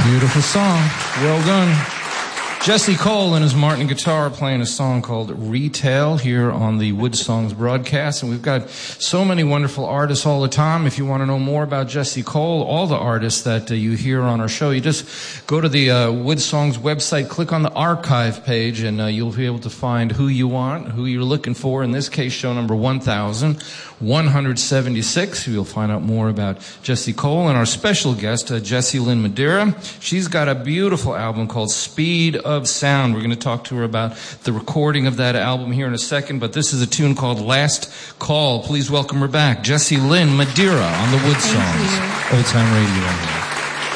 Beautiful song. Well done. Jesse Cole and his Martin guitar playing a song called Retail here on the Wood Songs broadcast. And we've got so many wonderful artists all the time. If you want to know more about Jesse Cole, all the artists that you hear on our show, you just go to the Wood Songs website, click on the archive page, and you'll be able to find who you want, who you're looking for. In this case, show number 1176. You'll find out more about Jesse Cole and our special guest, Jessie Lynn Madeira. She's got a beautiful album called Speed of Sound. We're going to talk to her about the recording of that album here in a second, but this is a tune called Last Call. Please welcome her back, Jessie Lynn Madeira on the Wood Songs. Old Time Radio.